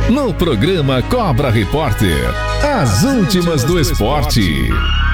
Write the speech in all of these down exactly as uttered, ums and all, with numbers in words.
No programa Cobra Repórter, as últimas do esporte.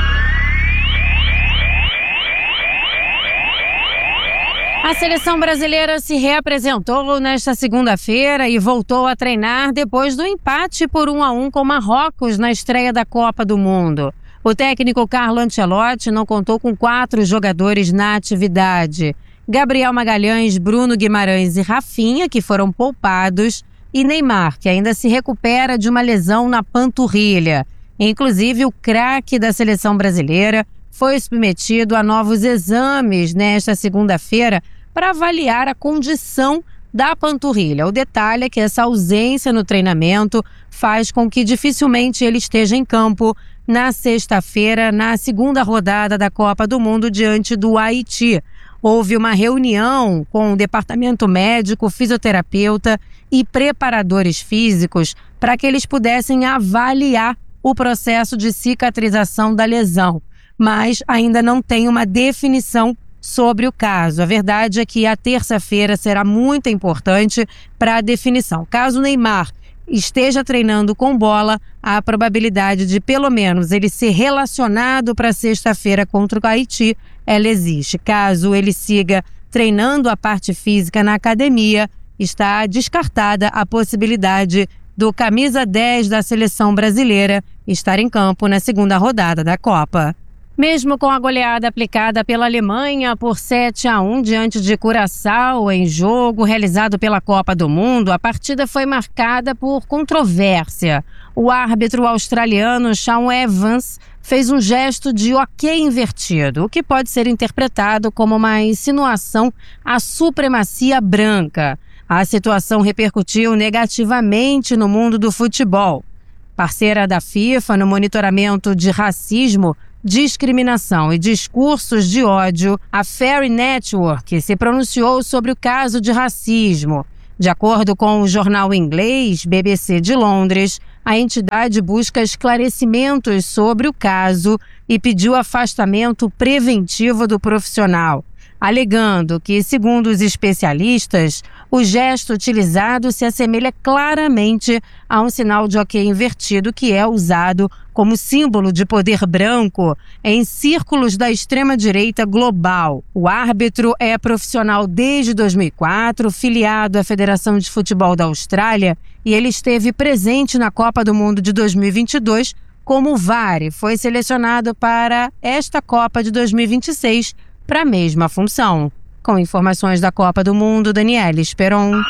A seleção brasileira se reapresentou nesta segunda-feira e voltou a treinar depois do empate por um a um com Marrocos na estreia da Copa do Mundo. O técnico Carlo Ancelotti não contou com quatro jogadores na atividade: Gabriel Magalhães, Bruno Guimarães e Rafinha, que foram poupados, e Neymar, que ainda se recupera de uma lesão na panturrilha. Inclusive, o craque da seleção brasileira foi submetido a novos exames nesta segunda-feira para avaliar a condição da panturrilha. O detalhe é que essa ausência no treinamento faz com que dificilmente ele esteja em campo na sexta-feira, na segunda rodada da Copa do Mundo diante do Haiti. Houve uma reunião com o departamento médico, fisioterapeuta e preparadores físicos para que eles pudessem avaliar o processo de cicatrização da lesão, mas ainda não tem uma definição sobre o caso. A verdade é que a terça-feira será muito importante para a definição. Caso o Neymar esteja treinando com bola, a probabilidade de pelo menos ele ser relacionado para sexta-feira contra o Haiti, ela existe. Caso ele siga treinando a parte física na academia, está descartada a possibilidade do camisa dez da seleção brasileira estar em campo na segunda rodada da Copa. Mesmo com a goleada aplicada pela Alemanha por sete a um diante de Curaçao em jogo realizado pela Copa do Mundo, a partida foi marcada por controvérsia. O árbitro australiano Shaun Evans fez um gesto de ok invertido, o que pode ser interpretado como uma insinuação à supremacia branca. A situação repercutiu negativamente no mundo do futebol. Parceira da FIFA no monitoramento de racismo, discriminação e discursos de ódio, a Fairy Network se pronunciou sobre o caso de racismo. De acordo com o jornal inglês B B C de Londres, a entidade busca esclarecimentos sobre o caso e pediu afastamento preventivo do profissional, alegando que, segundo os especialistas, o gesto utilizado se assemelha claramente a um sinal de ok invertido que é usado como símbolo de poder branco em círculos da extrema-direita global. O árbitro é profissional desde dois mil e quatro, filiado à Federação de Futebol da Austrália, e ele esteve presente na Copa do Mundo de dois mil e vinte e dois como V A R e foi selecionado para esta Copa de dois mil e vinte e seis para a mesma função. Com informações da Copa do Mundo, Daniela Esperon.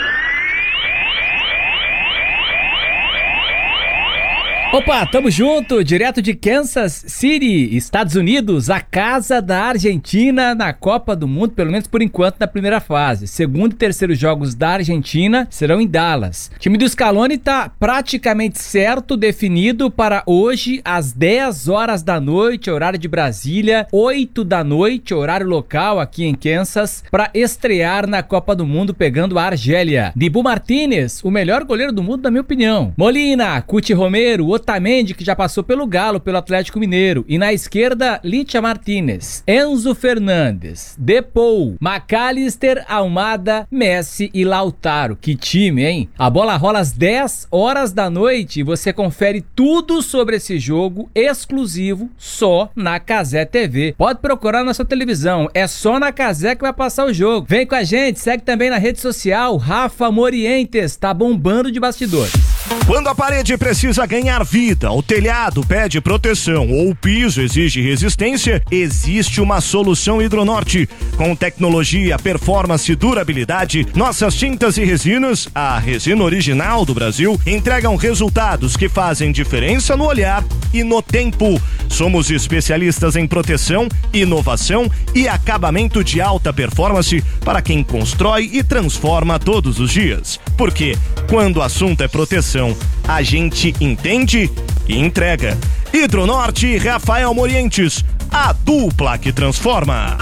Opa, tamo junto, direto de Kansas City, Estados Unidos, a casa da Argentina na Copa do Mundo, pelo menos por enquanto na primeira fase. Segundo e terceiro jogos da Argentina serão em Dallas. O time do Scaloni tá praticamente certo, definido para hoje às dez horas da noite, horário de Brasília, oito da noite, horário local aqui em Kansas, para estrear na Copa do Mundo pegando a Argélia. Dibu Martínez, o melhor goleiro do mundo na minha opinião. Molina, Cuti Romero, Otamendi, que já passou pelo Galo, pelo Atlético Mineiro. E na esquerda, Licha Martínez, Enzo Fernandes, Depou, McAllister, Almada, Messi e Lautaro. Que time, hein? A bola rola às dez horas da noite e você confere tudo sobre esse jogo exclusivo só na Cazé T V. Pode procurar na sua televisão, é só na Cazé que vai passar o jogo. Vem com a gente, segue também na rede social, Rafa Morientes, tá bombando de bastidores. Quando a parede precisa ganhar vida, o telhado pede proteção ou o piso exige resistência, existe uma solução Hidronorte. Com tecnologia, performance e durabilidade, nossas tintas e resinas, a resina original do Brasil, entregam resultados que fazem diferença no olhar e no tempo. Somos especialistas em proteção, inovação e acabamento de alta performance para quem constrói e transforma todos os dias. Porque quando o assunto é proteção, a gente entende e entrega. Hidronorte e Rafael Morientes, a dupla que transforma.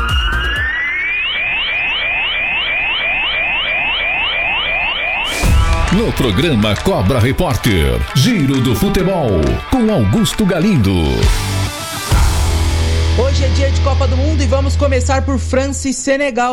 No programa Cobra Repórter, Giro do Futebol, com Augusto Galindo. Hoje é dia de Copa do Mundo e vamos começar por França e Senegal.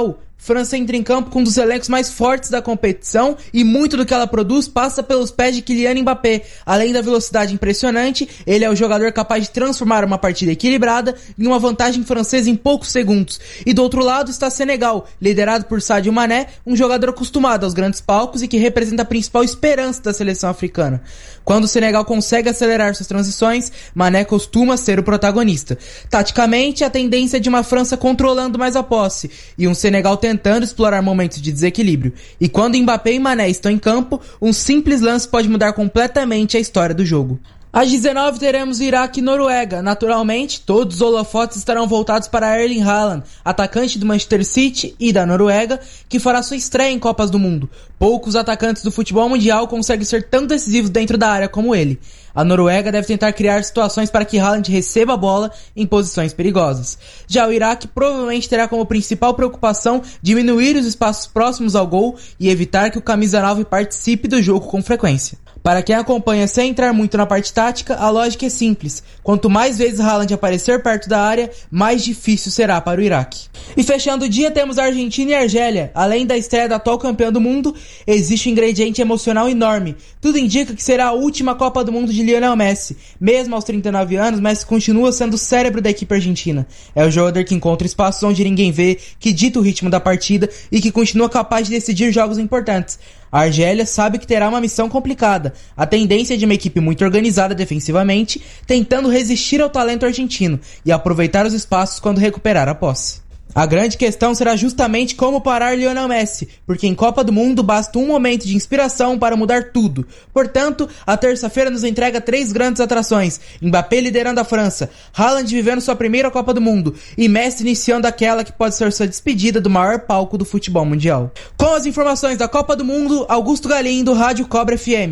França entra em campo com um dos elencos mais fortes da competição e muito do que ela produz passa pelos pés de Kylian Mbappé. Além da velocidade impressionante, ele é o jogador capaz de transformar uma partida equilibrada em uma vantagem francesa em poucos segundos. E do outro lado está Senegal, liderado por Sadio Mané, um jogador acostumado aos grandes palcos e que representa a principal esperança da seleção africana. Quando o Senegal consegue acelerar suas transições, Mané costuma ser o protagonista. Taticamente, a tendência é de uma França controlando mais a posse e um Senegal tentando explorar momentos de desequilíbrio. E quando Mbappé e Mané estão em campo, um simples lance pode mudar completamente a história do jogo. Às dezenove teremos Iraque e Noruega. Naturalmente, todos os holofotes estarão voltados para Erling Haaland, atacante do Manchester City e da Noruega, que fará sua estreia em Copas do Mundo. Poucos atacantes do futebol mundial conseguem ser tão decisivos dentro da área como ele. A Noruega deve tentar criar situações para que Haaland receba a bola em posições perigosas. Já o Iraque provavelmente terá como principal preocupação diminuir os espaços próximos ao gol e evitar que o camisa nove participe do jogo com frequência. Para quem acompanha sem entrar muito na parte tática, a lógica é simples. Quanto mais vezes Haaland aparecer perto da área, mais difícil será para o Iraque. E fechando o dia, temos a Argentina e a Argélia. Além da estreia da atual campeã do mundo, existe um ingrediente emocional enorme. Tudo indica que será a última Copa do Mundo de Lionel Messi. Mesmo aos trinta e nove anos, Messi continua sendo o cérebro da equipe argentina. É o jogador que encontra espaços onde ninguém vê, que dita o ritmo da partida e que continua capaz de decidir jogos importantes. A Argélia sabe que terá uma missão complicada. A tendência é de uma equipe muito organizada defensivamente, tentando resistir ao talento argentino e aproveitar os espaços quando recuperar a posse. A grande questão será justamente como parar Lionel Messi, porque em Copa do Mundo basta um momento de inspiração para mudar tudo. Portanto, a terça-feira nos entrega três grandes atrações: Mbappé liderando a França, Haaland vivendo sua primeira Copa do Mundo e Messi iniciando aquela que pode ser sua despedida do maior palco do futebol mundial. Com as informações da Copa do Mundo, Augusto Galindo, Rádio Cobra F M.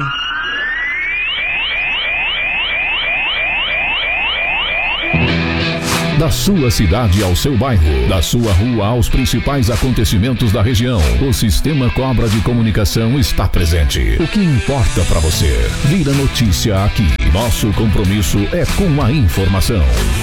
Da sua cidade ao seu bairro, da sua rua aos principais acontecimentos da região, o Sistema Cobra de Comunicação está presente. O que importa para você? Vira notícia aqui. Nosso compromisso é com a informação.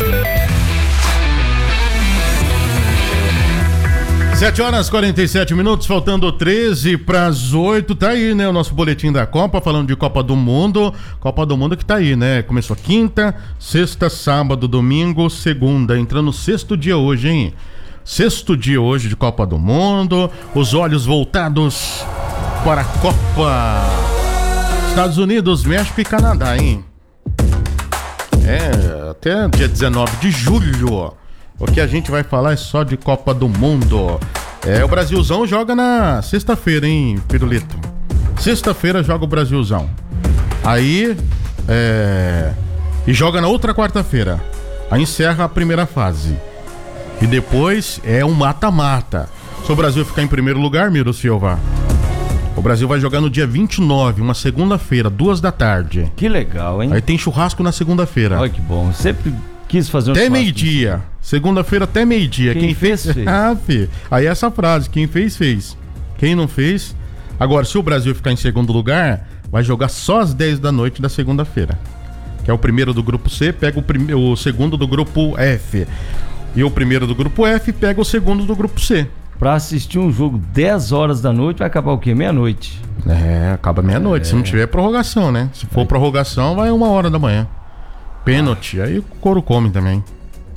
sete horas e quarenta e sete minutos, faltando treze para as oito, tá aí, né, o nosso boletim da Copa, falando de Copa do Mundo, Copa do Mundo que tá aí, né, começou quinta, sexta, sábado, domingo, segunda, entrando no sexto dia hoje, hein, sexto dia hoje de Copa do Mundo, os olhos voltados para a Copa, Estados Unidos, México e Canadá, hein, é, até dia dezenove de julho, o que a gente vai falar é só de Copa do Mundo. É, o Brasilzão joga na sexta-feira, hein, Pirulito? Sexta-feira joga o Brasilzão. Aí, é... E joga na outra quarta-feira. Aí encerra a primeira fase. E depois é um mata-mata. Se o Brasil ficar em primeiro lugar, Miro Silva, o Brasil vai jogar no dia vinte e nove, uma segunda-feira, duas da tarde. Que legal, hein? Aí tem churrasco na segunda-feira. Olha que bom. Sempre quis fazer um até churrasco. meio-dia. Segunda-feira até meio-dia. Quem, Quem fez, fez. Ah, filho. Aí essa frase, quem fez, fez. Quem não fez... Agora, se o Brasil ficar em segundo lugar, vai jogar só às dez da noite da segunda-feira. Que é o primeiro do grupo C, pega o, prime... o segundo do grupo F. E o primeiro do grupo F pega o segundo do grupo C. Pra assistir um jogo dez horas da noite, vai acabar o quê? Meia-noite. É, acaba meia-noite. É. Se não tiver prorrogação, né? Se for é. prorrogação, vai uma hora da manhã. Pênalti, aí o couro come também.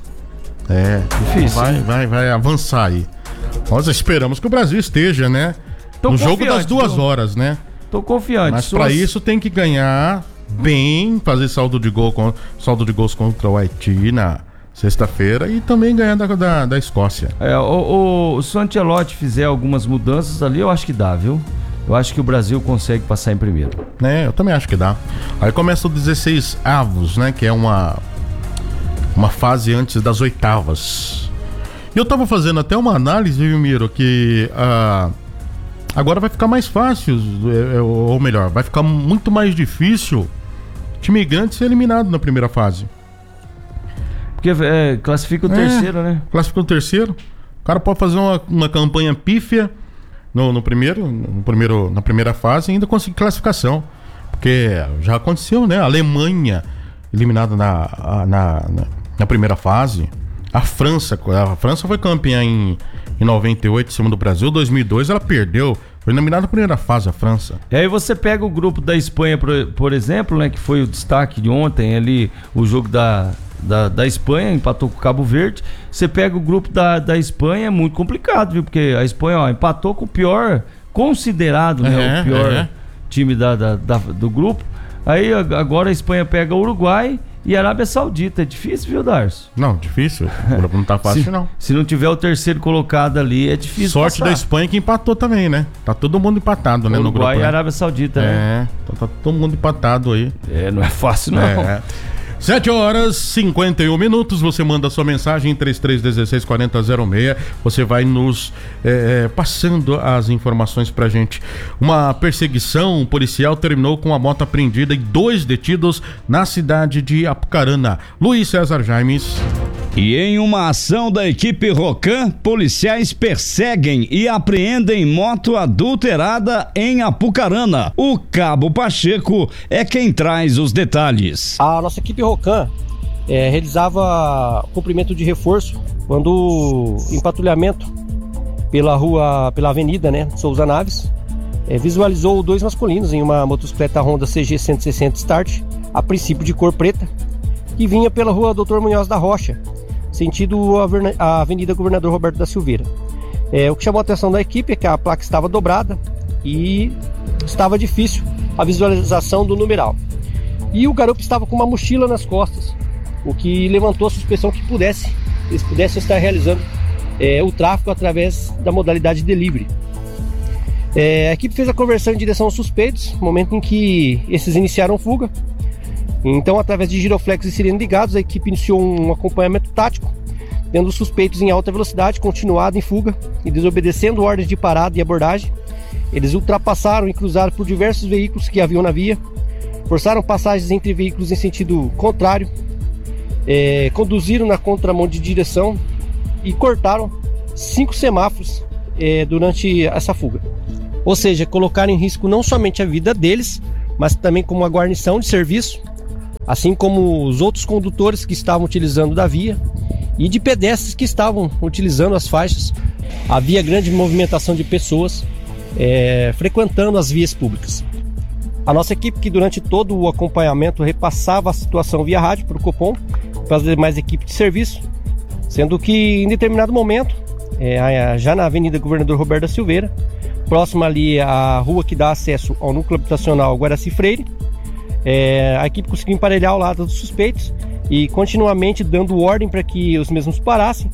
É, difícil. Vai, vai, vai avançar aí. Nós esperamos que o Brasil esteja, né? Tô no jogo das duas viu? horas, né? Tô confiante. Mas Suas... pra isso tem que ganhar bem, fazer saldo de gol com, saldo de gols contra o Haiti na sexta-feira e também ganhar da, da, da Escócia. É, o, o, se o Ancelotti fizer algumas mudanças ali, eu acho que dá, viu? Eu acho que o Brasil consegue passar em primeiro. É, eu também acho que dá. Aí começa o dezesseis avos, né? Que é uma uma fase antes das oitavas. E eu tava fazendo até uma análise, viu, Miro, que ah, agora vai ficar mais fácil, ou melhor, vai ficar muito mais difícil o time grande ser eliminado na primeira fase. Porque é, classifica o é, terceiro, né? Classifica o terceiro. O cara pode fazer uma, uma campanha pífia No, no primeiro, no primeiro, na primeira fase, ainda conseguir classificação. Porque já aconteceu, né? A Alemanha eliminada na, na, na, na primeira fase. A França, a França foi campeã em em noventa e oito, em cima do Brasil. dois mil e dois ela perdeu, foi eliminada na primeira fase a França. E aí você pega o grupo da Espanha, por, por exemplo, né, que foi o destaque de ontem ali, o jogo da, da, da Espanha, empatou com o Cabo Verde. Você pega o grupo da, da Espanha, é muito complicado, viu? Porque a Espanha, ó, empatou com o pior, considerado, né, é, o pior é. time da, da, da, do grupo. Aí agora a Espanha pega o Uruguai e a Arábia Saudita. É difícil, viu, Darcio? Não, difícil. O grupo não tá fácil, se, não. Se não tiver o terceiro colocado ali, é difícil. Sorte passar. da Espanha que empatou também, né? Tá todo mundo empatado, né, no grupo. Uruguai e né? Arábia Saudita, né? É, tá, tá todo mundo empatado aí. É, não é fácil, não. É. sete horas e cinquenta e um minutos, você manda sua mensagem em trinta e três, dezesseis, quarenta, zero seis. Você vai nos é, passando as informações pra gente. Uma perseguição policial terminou com a moto apreendida e dois detidos na cidade de Apucarana. Luiz César Jaimes. E em uma ação da equipe Rocan, policiais perseguem e apreendem moto adulterada em Apucarana. O Cabo Pacheco é quem traz os detalhes. A nossa equipe Rocan é, realizava cumprimento de reforço quando em patrulhamento pela rua, pela avenida, né, Souza Naves, é, visualizou dois masculinos em uma motocicleta Honda C G cento e sessenta Start, a princípio de cor preta, que vinha pela rua doutor Munhoz da Rocha, sentido a Avenida Governador Roberto da Silveira. É, o que chamou a atenção da equipe é que a placa estava dobrada e estava difícil a visualização do numeral. E o garupa estava com uma mochila nas costas, o que levantou a suspeição que pudesse, eles pudessem estar realizando é, o tráfego através da modalidade delivery. É, a equipe fez a conversão em direção aos suspeitos, no momento em que esses iniciaram fuga. Então, através de giroflex e sirene ligados, a equipe iniciou um acompanhamento tático, tendo os suspeitos em alta velocidade continuado em fuga e desobedecendo ordens de parada e abordagem. Eles ultrapassaram e cruzaram por diversos veículos que haviam na via, forçaram passagens entre veículos em sentido contrário, é, conduziram na contramão de direção e cortaram cinco semáforos é, durante essa fuga. Ou seja, colocaram em risco não somente a vida deles, mas também como uma guarnição de serviço, assim como os outros condutores que estavam utilizando da via e de pedestres que estavam utilizando as faixas. Havia grande movimentação de pessoas é, frequentando as vias públicas. A nossa equipe, que durante todo o acompanhamento repassava a situação via rádio para o Copom, para as demais equipes de serviço, sendo que em determinado momento, é, já na Avenida Governador Roberto da Silveira, próxima ali à rua que dá acesso ao núcleo habitacional Guaraci Freire, É, a equipe conseguiu emparelhar ao lado dos suspeitos e continuamente dando ordem para que os mesmos parassem.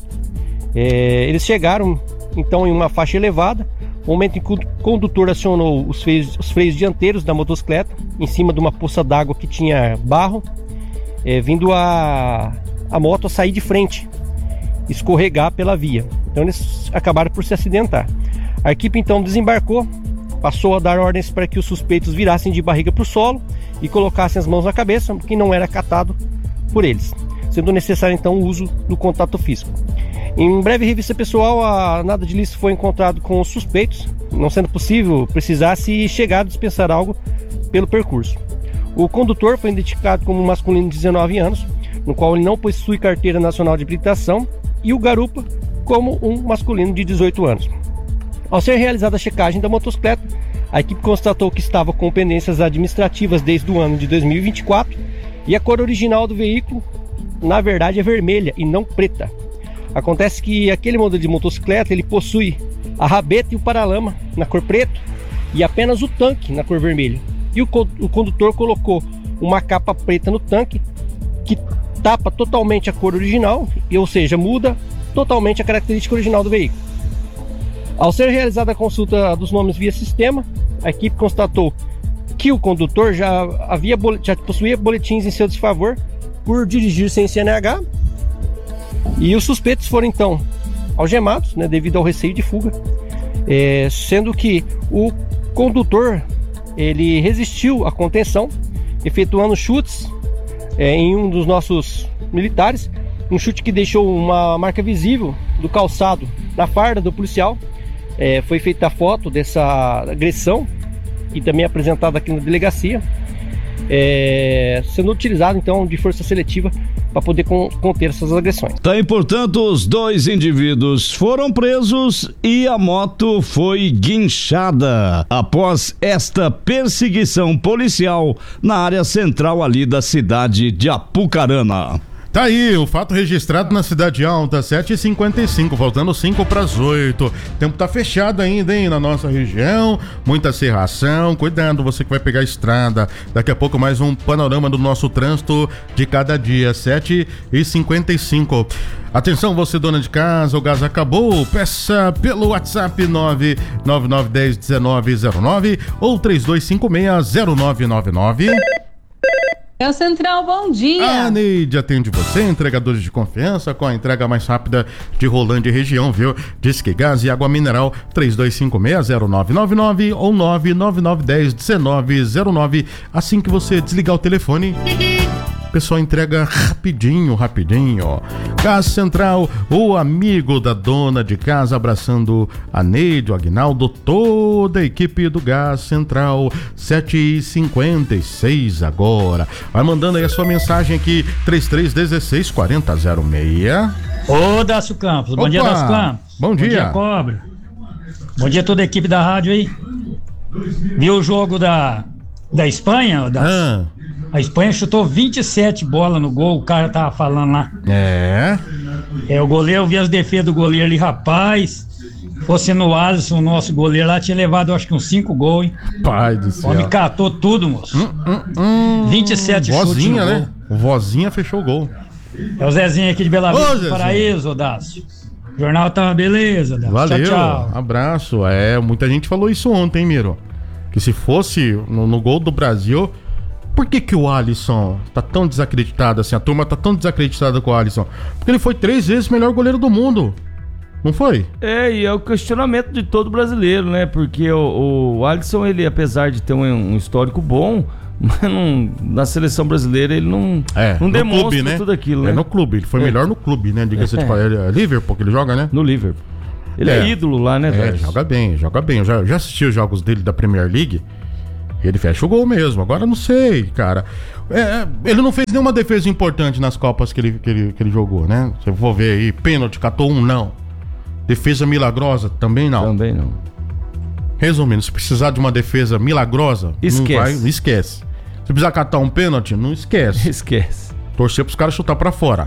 É, eles chegaram então em uma faixa elevada, no momento em que o condutor acionou os freios, os freios dianteiros da motocicleta em cima de uma poça d'água que tinha barro, é, vindo a, a moto a sair de frente, escorregar pela via. Então eles acabaram por se acidentar. A equipe então desembarcou, passou a dar ordens para que os suspeitos virassem de barriga para o solo e colocassem as mãos na cabeça, o que não era acatado por eles, sendo necessário então o uso do contato físico. Em breve revista pessoal, a nada de ilícito foi encontrado com os suspeitos, não sendo possível precisar se chegar a dispensar algo pelo percurso. O condutor foi identificado como um masculino de dezenove anos, no qual ele não possui carteira nacional de habilitação, e o garupa como um masculino de dezoito anos. Ao ser realizada a checagem da motocicleta, a equipe constatou que estava com pendências administrativas desde o ano de dois mil e vinte e quatro e a cor original do veículo, na verdade, é vermelha e não preta. Acontece que aquele modelo de motocicleta ele possui a rabeta e o paralama na cor preto e apenas o tanque na cor vermelha. E o, co o condutor colocou uma capa preta no tanque que tapa totalmente a cor original, e, ou seja, muda totalmente a característica original do veículo. Ao ser realizada a consulta dos nomes via sistema, a equipe constatou que o condutor já, havia, já possuía boletins em seu desfavor por dirigir sem C N H, e os suspeitos foram então algemados, né, devido ao receio de fuga, é, sendo que o condutor ele resistiu à contenção, efetuando chutes é, em um dos nossos militares, um chute que deixou uma marca visível do calçado na farda do policial. É, foi feita a foto dessa agressão e também apresentada aqui na delegacia, é, sendo utilizado então de força seletiva para poder con- conter essas agressões. Tá, e portanto, os dois indivíduos foram presos e a moto foi guinchada após esta perseguição policial na área central ali da cidade de Apucarana. Tá aí, o fato registrado na Cidade Alta, sete e cinquenta e cinco, faltando cinco para as oito. O tempo tá fechado ainda, hein, na nossa região, muita cerração, cuidado, você que vai pegar a estrada. Daqui a pouco mais um panorama do nosso trânsito de cada dia, sete e cinquenta e cinco. Atenção, você dona de casa, o gás acabou, peça pelo WhatsApp nove nove nove um zero um nove zero nove ou três dois cinco seis zero nove nove nove. É o Central, bom dia. A Neide atende você, entregadores de confiança, com a entrega mais rápida de Rolândia e região, viu? Disque Gás e Água Mineral, três dois cinco seis zero nove nove nove ou nove nove nove um zero um nove zero nove. Assim que você desligar o telefone, o pessoal entrega rapidinho, rapidinho. Gás Central, o amigo da dona de casa, abraçando a Neide, o Aguinaldo, toda a equipe do Gás Central, sete e cinquenta e seis agora. Vai mandando aí a sua mensagem aqui, trinta e três dezesseis quarenta zero seis. Ô, Dácio Campos, bom Opa, dia, Dácio Campos. Bom dia. Bom dia, Cobra. Bom dia a toda a equipe da rádio aí. Viu o jogo da, da Espanha, Dácio? Ah. A Espanha chutou vinte e sete bolas no gol, o cara tava falando lá. É. É, o goleiro, eu vi as defesas do goleiro ali, rapaz. Fosse no Alisson, o nosso goleiro lá, tinha levado acho que uns cinco gols, hein? Pai do O céu. homem catou tudo, moço. Hum, hum, hum. vinte e sete chutes no Vozinha, gol. né? O Vozinha fechou o gol. É o Zezinho aqui de Bela Ô, Vista do Zezinho. Paraíso, Dácio. O jornal tá uma beleza, Dácio. Valeu, Tchau, tchau. abraço. É, muita gente falou isso ontem, hein, Miro? Que se fosse no, no gol do Brasil, por que que o Alisson tá tão desacreditado assim? A turma tá tão desacreditada com o Alisson? Porque ele foi três vezes o melhor goleiro do mundo. Não foi? É, e é o questionamento de todo brasileiro, né? Porque o, o Alisson, ele, apesar de ter um, um histórico bom, mas não, na seleção brasileira ele não, É, não no demonstra clube, né? tudo aquilo, né? É no clube, ele foi É. melhor no clube, né? Diga-se de É. passagem. É Liverpool que ele joga, né? No Liverpool. Ele é, É. ídolo lá, né, É, Dácio? joga bem, joga bem. Eu já, já assisti os jogos dele da Premier League. Ele fecha o gol mesmo. Agora não sei, cara. É, ele não fez nenhuma defesa importante nas Copas que ele, que ele, que ele jogou, né? Se eu for ver aí, pênalti, catou um, não. Defesa milagrosa, também não. Também não. Resumindo, se precisar de uma defesa milagrosa, Esquece. não vai, esquece. Se precisar catar um pênalti, não esquece. Esquece. Torcer pros caras chutar pra fora.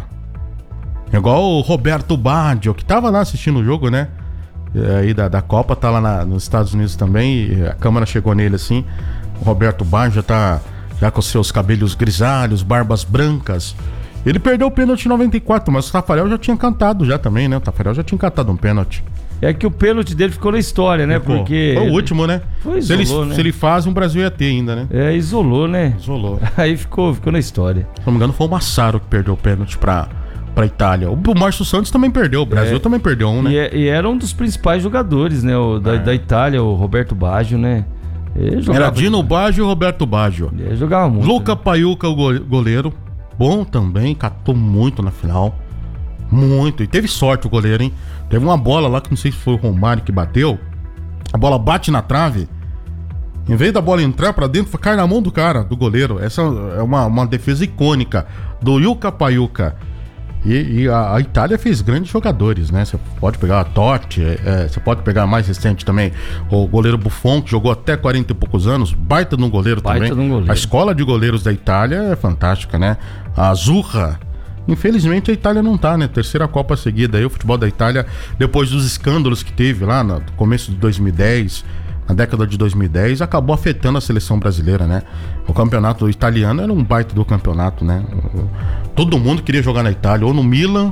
Igual o Roberto Baggio, que tava lá assistindo o jogo, né? É, aí da, da Copa, tá lá na- nos Estados Unidos também. E a câmera chegou nele assim. O Roberto Baggio já tá já com seus cabelos grisalhos, barbas brancas. Ele perdeu o pênalti em noventa e quatro, mas o Tafarel já tinha cantado já também, né? O Tafarel já tinha cantado um pênalti. É que o pênalti dele ficou na história, né? Ficou. Porque... Foi o ele- último, né? Foi, se, ele, isolou, né? se ele faz, um Brasil ia ter ainda, né? É, isolou, né? Isolou. Aí ficou, ficou na história. Se não me engano, foi o Massaro que perdeu o pênalti pra, pra Itália. O Márcio Santos também perdeu, o Brasil É. também perdeu um, né? E, é- e era um dos principais jogadores, né? O, da, É. da Itália, o Roberto Baggio, né? Ele jogava, Era Dino Baggio e Roberto Baggio. ele jogava muito. Luca né? Paiuca, o go- goleiro. Bom também, catou muito na final. Muito. E teve sorte o goleiro, hein? Teve uma bola lá que não sei se foi o Romário que bateu. A bola bate na trave. Em vez da bola entrar pra dentro, cai na mão do cara, do goleiro. Essa é uma, uma defesa icônica do Luca Paiuca. E, e a, a Itália fez grandes jogadores, né? Você pode pegar a Totti, é, você pode pegar mais recente também o goleiro Buffon, que jogou até quarenta e poucos anos, baita de um goleiro Baita também. de um goleiro. A escola de goleiros da Itália é fantástica, né? A Azzurra. Infelizmente a Itália não tá, né? Terceira Copa seguida aí, o futebol da Itália, depois dos escândalos que teve lá no começo de dois mil e dez, na década de dois mil e dez, acabou afetando a seleção brasileira, né? O campeonato italiano era um baita do campeonato, né? Todo mundo queria jogar na Itália, ou no Milan,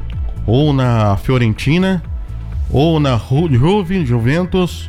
ou na Fiorentina, ou na Ju- Juve, Juventus,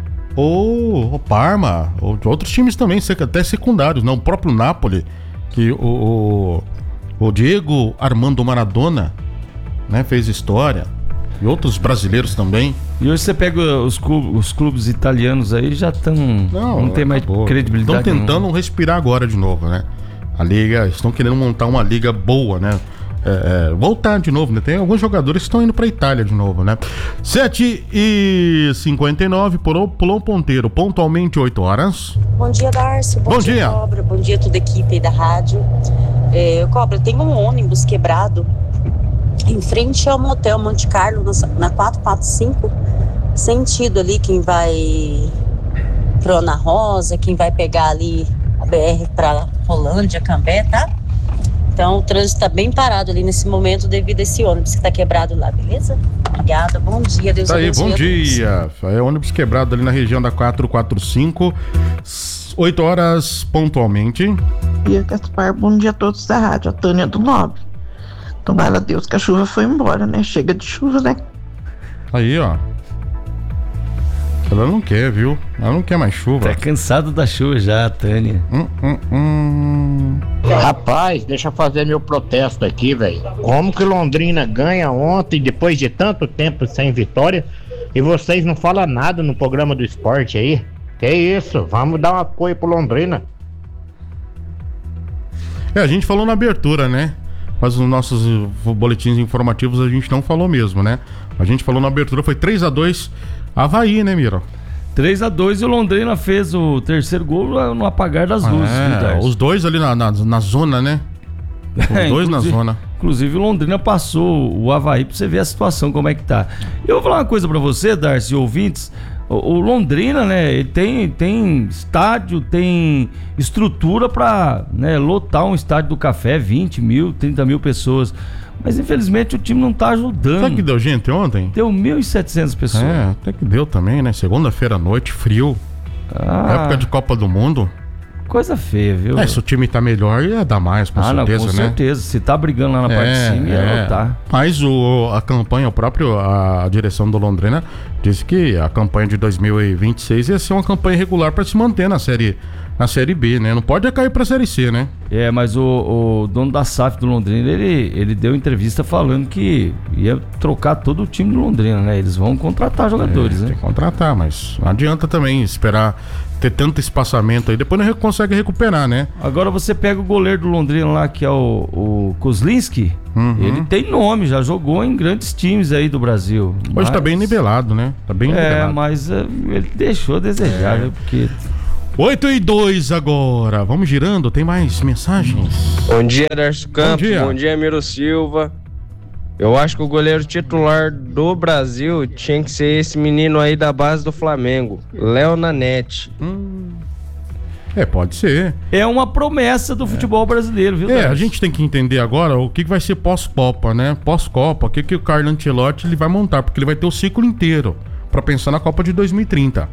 ou o Parma, ou de outros times também, sec- até secundários, né? O próprio Napoli, que o, o, o Diego Armando Maradona, né, fez história, e outros brasileiros também. E hoje você pega os clubes, os clubes italianos aí, já estão. Não, não tem mais credibilidade. Estão tentando nenhuma. respirar agora de novo, né? A liga, estão querendo montar uma liga boa, né? É, é, voltar de novo, né? Tem alguns jogadores que estão indo pra Itália de novo, né? sete e cinquenta e nove, pulou, pulou um ponteiro, pontualmente oito horas. Bom dia, Darcio. Bom, Bom dia, dia. Cobra. Bom dia a toda a equipe aí da rádio. É, Cobra, tem um ônibus quebrado em frente ao motel Monte Carlo, na quatrocentos e quarenta e cinco, sentido ali quem vai pro Ana Rosa, quem vai pegar ali a B R pra Rolândia, Cambé, tá? Então o trânsito tá bem parado ali nesse momento devido a esse ônibus que tá quebrado lá, beleza? Obrigada, bom dia, Deus tá aí, abençoe. Bom dia. É ônibus quebrado ali na região da quatrocentos e quarenta e cinco, oito horas pontualmente. Bom dia, Gaspar, bom dia a todos da rádio, a Tânia do Nobre. Tomara a Deus que a chuva foi embora, né? Chega de chuva, né? Aí, ó. Ela não quer, viu? Ela não quer mais chuva. Tá cansado da chuva já, Tânia. Hum, hum, hum. Rapaz, deixa eu fazer meu protesto aqui, velho. Como que Londrina ganha ontem, depois de tanto tempo sem vitória, e vocês não falam nada no programa do esporte aí? Que isso? Vamos dar um apoio pro Londrina. É, a gente falou na abertura, né? Mas nos nossos boletins informativos a gente não falou mesmo, né? A gente falou na abertura, foi três a dois Avaí, né, Miro? três a dois e o Londrina fez o terceiro gol no apagar das luzes. É, os dois ali na, na, na zona, né? Os É, dois na zona. Inclusive o Londrina passou o Avaí pra você ver a situação, como é que tá. Eu vou falar uma coisa pra você, Darcy, ouvintes. O, o Londrina, né, ele tem, tem estádio, tem estrutura pra, né, lotar um estádio do Café, vinte mil, trinta mil pessoas. Mas infelizmente o time não tá ajudando. Sabe que deu gente ontem? Deu mil e setecentas pessoas. É, até que deu também, né? Segunda-feira à noite, frio. Ah, época de Copa do Mundo. Coisa feia, viu? É, se o time tá melhor, ia dar mais, com ah, certeza, não, com né? certeza. Se tá brigando lá na parte de cima, ia é. lotar. Mas o, a campanha, o próprio, a direção do Londrina disse que a campanha de dois mil e vinte e seis ia ser uma campanha regular para se manter na série, na série B, né? Não pode cair pra série C, né? É, mas o, o dono da S A F do Londrina, ele, ele deu entrevista falando que ia trocar todo o time do Londrina, né? Eles vão contratar jogadores, é, né? Tem que contratar, mas não adianta também esperar ter tanto espaçamento aí, depois não consegue recuperar, né? Agora você pega o goleiro do Londrina lá, que é o, o Kozlinski, uhum. Ele tem nome, já jogou em grandes times aí do Brasil. Hoje mas... tá bem nivelado, né? Tá bem é, nivelado. mas uh, ele deixou a desejar, é. né? Porque... oito e dois agora, vamos girando, tem mais mensagens? Bom dia, Darcio Campos, bom dia, bom dia Miro Silva. Eu acho que o goleiro titular do Brasil tinha que ser esse menino aí da base do Flamengo, Léo Nanete. Hum. É, pode ser. É uma promessa do é. futebol brasileiro, viu? É, Darcy? A gente tem que entender agora o que vai ser pós-Copa, né? Pós-Copa, o que, que o Carlo Ancelotti ele vai montar, porque ele vai ter o ciclo inteiro para pensar na Copa de dois mil e trinta.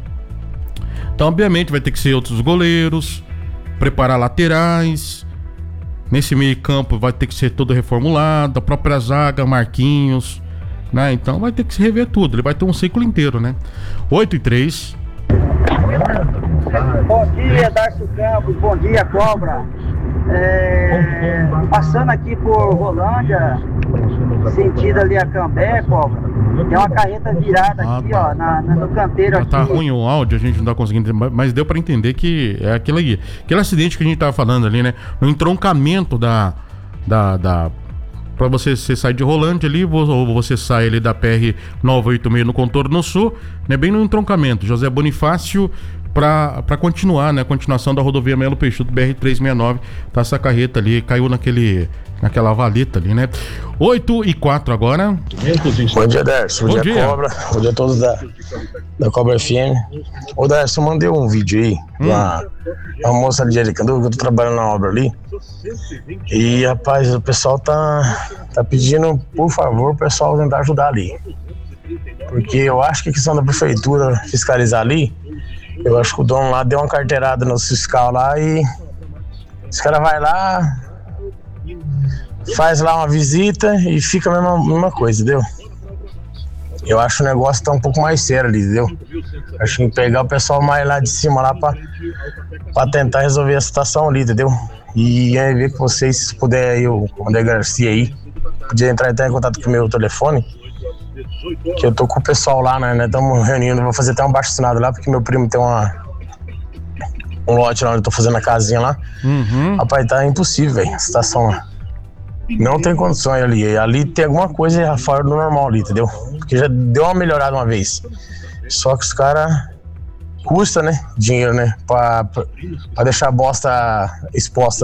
Então, obviamente, vai ter que ser outros goleiros, preparar laterais. Nesse meio campo vai ter que ser todo reformulado, a própria zaga, Marquinhos, né? Então vai ter que se rever tudo, ele vai ter um ciclo inteiro, né? oito e três. Bom dia, Darcio Campos, bom dia, Cobra. É, passando aqui por Rolândia, sentido ali a Cambé, Cobra. Tem uma carreta virada ah, aqui, tá. ó, na, na, no canteiro. Ah, aqui. Tá ruim o áudio, a gente não tá conseguindo entender, mas deu pra entender que é aquilo aí. Aquele acidente que a gente tava falando ali, né? No entroncamento da... da, da pra você, você sair de Rolândia ali, ou você sai ali da P R novecentos e oitenta e seis no contorno sul, né? Bem no entroncamento. José Bonifácio pra, pra continuar, né? A continuação da rodovia Melo Peixoto, B R trezentos e sessenta e nove. Tá essa carreta ali, caiu naquele... naquela valeta ali, né? oito e quatro agora. Bom dia, Darcio. Bom, Bom dia, dia, Cobra. Bom dia a todos da, da Cobra F M. Ô, Darcio, eu mandei um vídeo aí hum. uma, uma moça ali de Aricanduva, que eu tô trabalhando na obra ali. E, rapaz, o pessoal tá, tá pedindo, por favor, o pessoal tentar ajudar ali. Porque eu acho que a questão da prefeitura fiscalizar ali, eu acho que o dono lá deu uma carteirada no fiscal lá e esse cara vai lá, faz lá uma visita e fica a mesma, mesma coisa, entendeu? Eu acho o negócio tá um pouco mais sério ali, entendeu? Acho que tem que pegar o pessoal mais lá de cima lá pra, pra tentar resolver a situação ali, entendeu? E aí ver com vocês, se puder aí, o André Garcia aí, podia entrar até em contato com o meu telefone, que eu tô com o pessoal lá, né? Estamos reunindo, vou fazer até um baixo-assinado lá, porque meu primo tem uma um lote lá onde eu tô fazendo a casinha lá. Uhum. Rapaz, tá impossível, velho, a situação lá. Não tem condições ali. Ali tem alguma coisa fora do normal ali, entendeu? Porque já deu uma melhorada uma vez. Só que os caras custa, né? Dinheiro, né? Pra, pra, pra deixar a bosta exposta, né?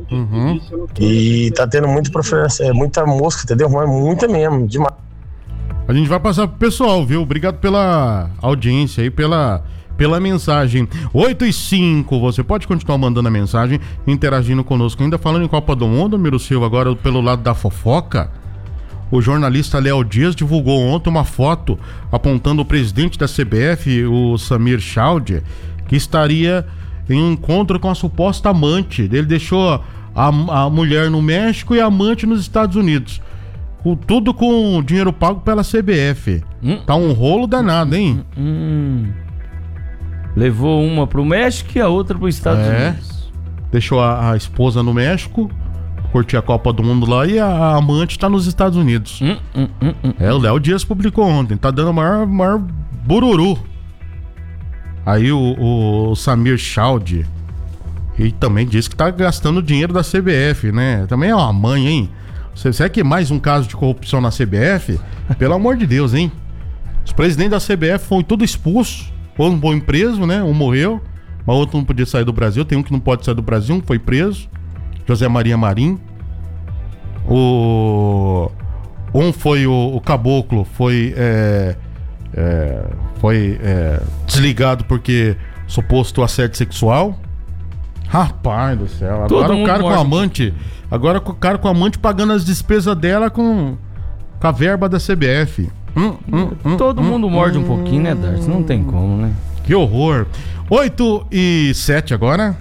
Uhum. E tá tendo muito profe- é, muita mosca, entendeu? Mas muita mesmo, demais. A gente vai passar pro pessoal, viu? Obrigado pela audiência aí, pela, pela mensagem. oito e cinco, você pode continuar mandando a mensagem, interagindo conosco. Ainda falando em Copa do Mundo, Miro Silva, agora pelo lado da fofoca, o jornalista Léo Dias divulgou ontem uma foto apontando o presidente da C B F, o Samir Chaude, que estaria em um encontro com a suposta amante. Ele deixou a, a mulher no México e a amante nos Estados Unidos. O, tudo com dinheiro pago pela C B F. Hum. Tá um rolo danado, hein? Hum, hum. Levou uma pro México e a outra pro Estados é. Unidos. Deixou a, a esposa no México, curtir a Copa do Mundo lá, e a, a amante tá nos Estados Unidos. Hum, hum, hum, hum. É, o Léo Dias publicou ontem. Tá dando o maior, maior bururu. Aí o, o Samir Chaude, e também disse que tá gastando dinheiro da C B F, né? Também é uma mãe, hein? Será que é mais um caso de corrupção na C B F? Pelo amor de Deus, hein? Os presidentes da C B F foram todos expulsos. Um foi preso, né? Um morreu, mas outro não podia sair do Brasil. Tem um que não pode sair do Brasil, um foi preso. José Maria Marim. O... Um foi o, o Caboclo, foi... É... É... Foi é... desligado porque suposto assédio sexual. Rapaz do céu. Agora o cara com a amante... Agora o cara com a amante pagando as despesas dela com, com a verba da C B F. Hum, hum, hum, Todo hum, mundo morde hum, um pouquinho, né, Darcy? Não tem como, né? Que horror. oito e sete agora.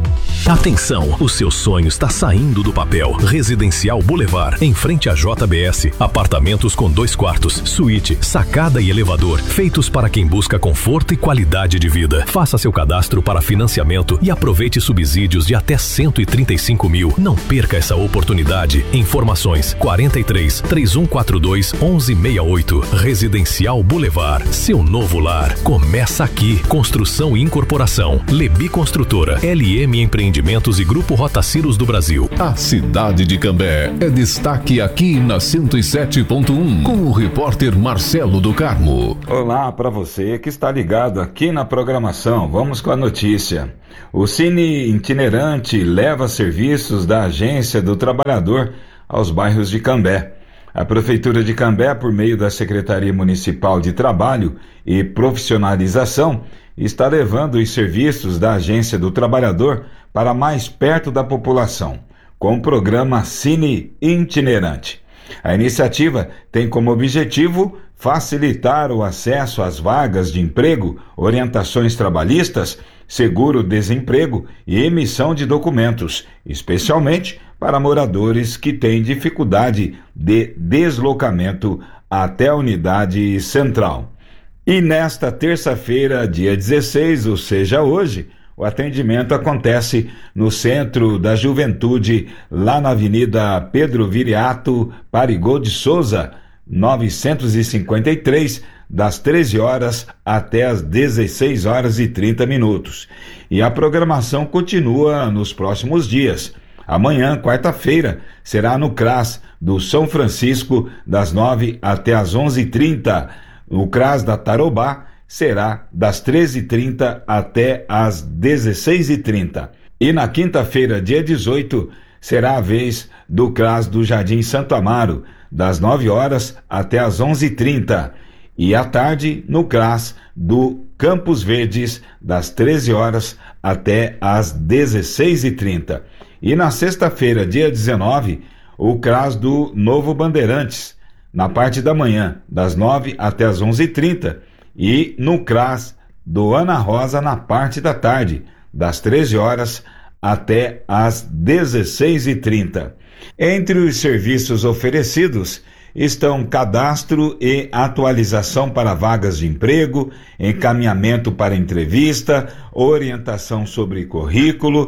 Atenção, o seu sonho está saindo do papel. Residencial Boulevard, em frente à J B S. Apartamentos com dois quartos, suíte, sacada e elevador. Feitos para quem busca conforto e qualidade de vida. Faça seu cadastro para financiamento e aproveite subsídios de até cento e trinta e cinco mil. Não perca essa oportunidade. Informações quarenta e três, três um quatro dois, onze sessenta e oito. Residencial Boulevard, seu novo lar. Começa aqui. Construção e incorporação. Lebi Construtora, L M Empreendimentos e Grupo Rotaciros do Brasil. A cidade de Cambé é destaque aqui na cento e sete ponto um com o repórter Marcelo do Carmo. Olá para você que está ligado aqui na programação. Vamos com a notícia. O Cine Itinerante leva serviços da Agência do Trabalhador aos bairros de Cambé. A Prefeitura de Cambé, por meio da Secretaria Municipal de Trabalho e Profissionalização, está levando os serviços da Agência do Trabalhador para mais perto da população, com o programa Cine Itinerante. A iniciativa tem como objetivo facilitar o acesso às vagas de emprego, orientações trabalhistas, seguro-desemprego e emissão de documentos, especialmente para moradores que têm dificuldade de deslocamento até a unidade central. E nesta terça-feira, dia dezesseis, ou seja, hoje, o atendimento acontece no Centro da Juventude, lá na Avenida Pedro Viriato Parigô de Souza, novecentos e cinquenta e três, das treze horas até as dezesseis horas e trinta minutos. E a programação continua nos próximos dias. Amanhã, quarta-feira, será no CRAS do São Francisco, das nove até as onze e trinta. O CRAS da Tarobá será das treze e trinta até as dezesseis e trinta. E na quinta-feira, dia dezoito, será a vez do CRAS do Jardim Santo Amaro, das nove horas até as onze e trinta. E à tarde, no CRAS do Campos Verdes, das treze horas até as dezesseis e trinta. E na sexta-feira, dia dezenove, o CRAS do Novo Bandeirantes, na parte da manhã, das nove até as onze e trinta, e no CRAS do Ana Rosa, na parte da tarde, das treze horas até as dezesseis e trinta. Entre os serviços oferecidos estão cadastro e atualização para vagas de emprego, encaminhamento para entrevista, orientação sobre currículo,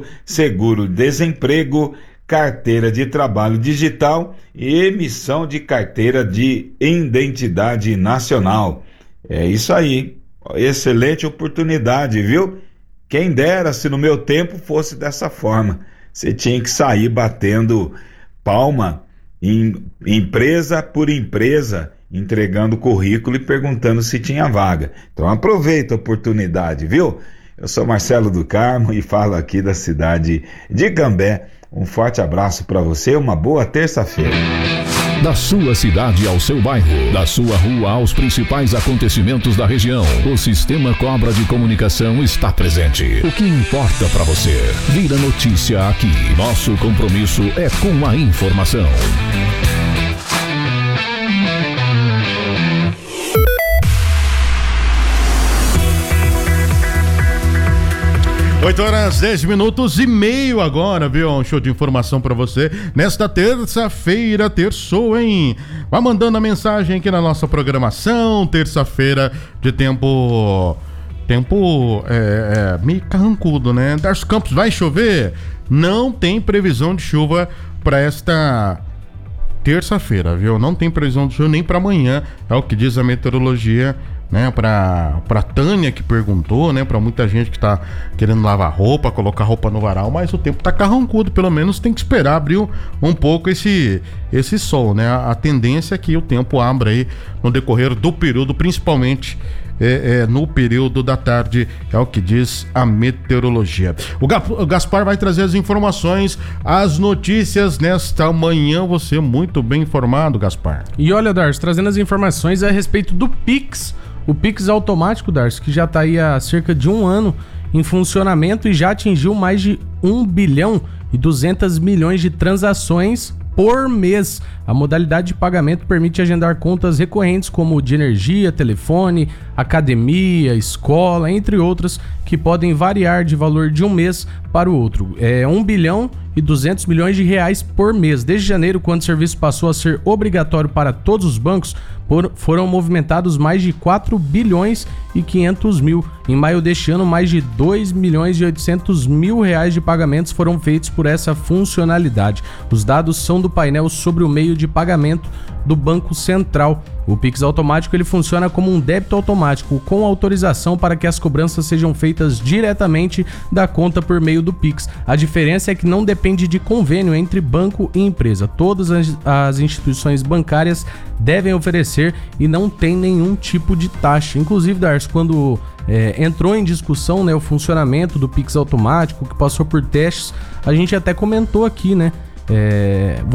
seguro-desemprego, carteira de trabalho digital e emissão de carteira de identidade nacional. É isso aí, excelente oportunidade, viu? Quem dera se no meu tempo fosse dessa forma. Você tinha que sair batendo palma em empresa por empresa, entregando currículo e perguntando se tinha vaga. Então aproveita a oportunidade, viu? Eu sou Marcelo do Carmo e falo aqui da cidade de Cambé. Um forte abraço para você, uma boa terça-feira. Da sua cidade ao seu bairro, da sua rua aos principais acontecimentos da região, o Sistema Cobra de Comunicação está presente. O que importa para você? Vira notícia aqui. Nosso compromisso é com a informação. oito horas, dez minutos e meio agora, viu? Um show de informação pra você nesta terça-feira, terçou, hein? Vai mandando a mensagem aqui na nossa programação, terça-feira de tempo... Tempo é, é, meio carrancudo, né? Darcy Campos, vai chover? Não tem previsão de chuva pra esta terça-feira, viu? Não tem previsão de chuva nem pra amanhã, é o que diz a meteorologia, né, pra, pra Tânia que perguntou, né, pra muita gente que tá querendo lavar roupa, colocar roupa no varal, mas o tempo tá carrancudo, pelo menos tem que esperar abrir um pouco esse, esse sol, né, a, a tendência é que o tempo abra aí no decorrer do período, principalmente é, é, no período da tarde, é o que diz a meteorologia. O, Ga, o Gaspar vai trazer as informações, as notícias nesta manhã, você muito bem informado, Gaspar. E olha, Darcy, trazendo as informações a respeito do Pix, o Pix automático, Darcy, que já está aí há cerca de um ano em funcionamento e já atingiu mais de um bilhão e duzentos milhões de transações por mês. A modalidade de pagamento permite agendar contas recorrentes como de energia, telefone, academia, escola, entre outras, que podem variar de valor de um mês para o outro. É um bilhão e duzentos milhões de reais por mês. Desde janeiro, quando o serviço passou a ser obrigatório para todos os bancos, por, foram movimentados mais de quatro bilhões e quinhentos mil. Em maio deste ano, mais de dois milhões e oitocentos mil reais de pagamentos foram feitos por essa funcionalidade. Os dados são do painel sobre o meio de pagamento do Banco Central. O Pix automático ele funciona como um débito automático, com autorização para que as cobranças sejam feitas diretamente da conta por meio do Pix. A diferença é que não depende de convênio entre banco e empresa. Todas as, as instituições bancárias devem oferecer e não tem nenhum tipo de taxa. Inclusive, Darcy, quando é, entrou em discussão, né, o funcionamento do Pix automático, que passou por testes, a gente até comentou aqui, né? É,